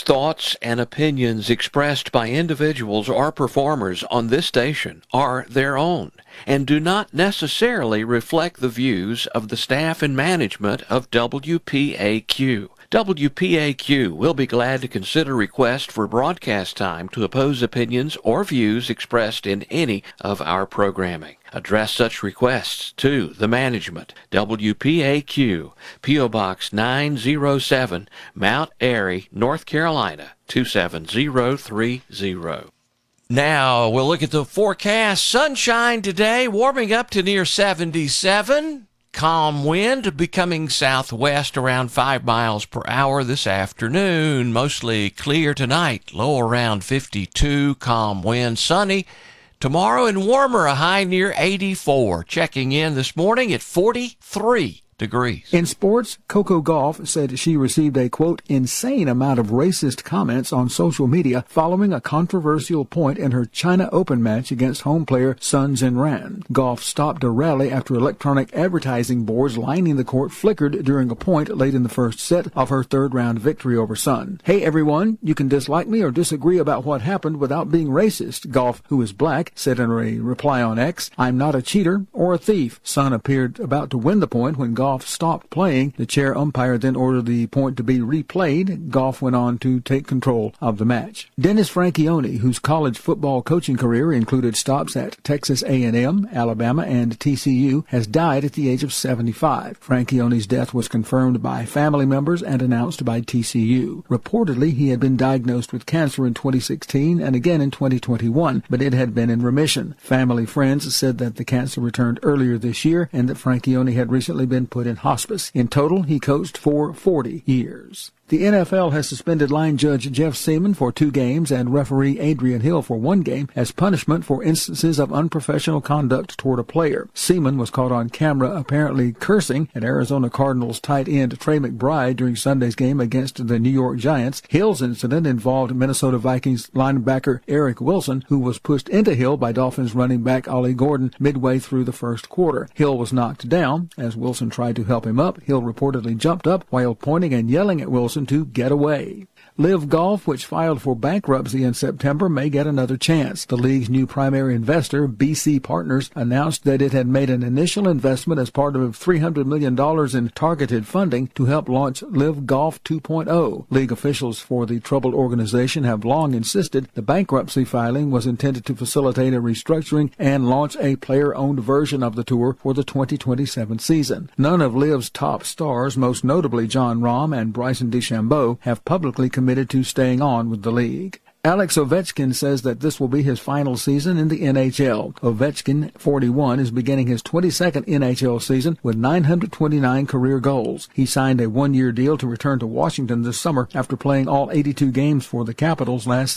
thoughts, and opinions expressed by individuals or performers on this station are their own and do not necessarily reflect the views of the staff and management of WPAQ. WPAQ will be glad to consider requests for broadcast time to oppose opinions or views expressed in any of our programming. Address such requests to the management. WPAQ, P.O. Box 907, Mount Airy, North Carolina, 27030. Now we'll look at the forecast. Sunshine today, warming up to near 77. Calm wind becoming southwest around 5 miles per hour this afternoon. Mostly clear tonight, low around 52. Calm wind, sunny. Tomorrow and warmer, a high near 84. Checking in this morning at 43 degrees. In sports, Coco Gauff said she received a, quote, insane amount of racist comments on social media following a controversial point in her China Open match against home player Sun Jinran. Gauff stopped a rally after electronic advertising boards lining the court flickered during a point late in the first set of her third-round victory over Sun. Hey, everyone, you can dislike me or disagree about what happened without being racist, Gauff, who is black, said in a reply on X. I'm not a cheater or a thief. Sun appeared about to win the point when Gauff stopped playing. The chair umpire then ordered the point to be replayed. Gauff went on to take control of the match. Dennis Franchione, whose college football coaching career included stops at Texas A&M, Alabama, and TCU, has died at the age of 75. Franchione's death was confirmed by family members and announced by TCU. Reportedly, he had been diagnosed with cancer in 2016 and again in 2021, but it had been in remission. Family friends said that the cancer returned earlier this year and that Franchione had recently been put in hospice. In total, he coached for 40 years. The NFL has suspended line judge Jeff Seaman for 2 games and referee Adrian Hill for 1 game as punishment for instances of unprofessional conduct toward a player. Seaman was caught on camera apparently cursing at Arizona Cardinals tight end Trey McBride during Sunday's game against the New York Giants. Hill's incident involved Minnesota Vikings linebacker Eric Wilson, who was pushed into Hill by Dolphins running back Ollie Gordon midway through the first quarter. Hill was knocked down. As Wilson tried to help him up, Hill reportedly jumped up while pointing and yelling at Wilson to get away. Live Golf, which filed for bankruptcy in September, may get another chance. The league's new primary investor, BC Partners, announced that it had made an initial investment as part of $300 million in targeted funding to help launch Live Golf 2.0. League officials for the troubled organization have long insisted the bankruptcy filing was intended to facilitate a restructuring and launch a player-owned version of the tour for the 2027 season. None of Live's top stars, most notably Jon Rahm and Bryson DeChambeau, have publicly committed to staying on with the league. Alex Ovechkin says that this will be his final season in the NHL. Ovechkin, 41, is beginning his 22nd NHL season with 929 career goals. He signed a 1-year deal to return to Washington this summer after playing all 82 games for the Capitals last